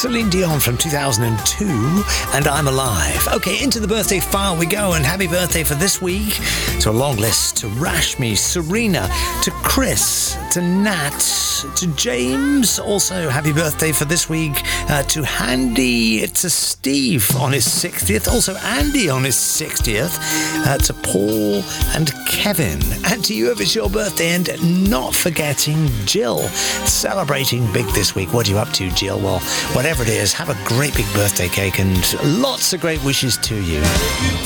Celine Dion from 2002, and I'm Alive. Okay, into the birthday file we go, and happy birthday for this week to a long list, to Rashmi, Serena, to Chris, to Nat, to James. Also, happy birthday for this week to Handy, to Steve on his 60th, also Andy on his 60th, to Paul and Kevin, and to you if it's your birthday, and not forgetting Jill, celebrating big this week. What are you up to, Jill? Well, whatever it is, have a great big birthday cake and lots of great wishes to you.